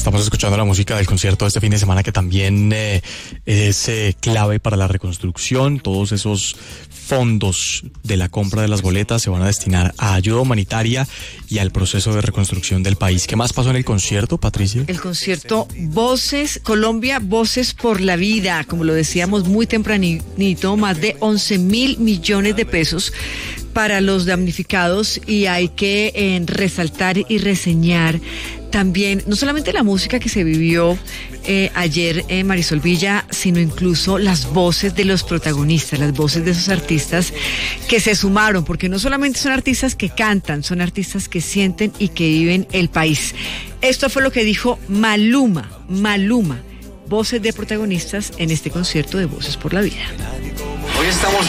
Estamos escuchando la música del concierto de este fin de semana, que también es clave para la reconstrucción. Todos esos fondos de la compra de las boletas se van a destinar a ayuda humanitaria y al proceso de reconstrucción del país. ¿Qué más pasó en el concierto, Patricia? El concierto Voces Colombia, Voces por la Vida, como lo decíamos muy tempranito, más de 11.000 millones de pesos para los damnificados, y hay que resaltar y reseñar también no solamente la música que se vivió ayer en Marisol Villa, sino incluso las voces de los protagonistas, las voces de esos artistas que se sumaron, porque no solamente son artistas que cantan, son artistas que sienten y que viven el país. Esto fue lo que dijo Maluma, voces de protagonistas en este concierto de Voces por la Vida. Hoy estamos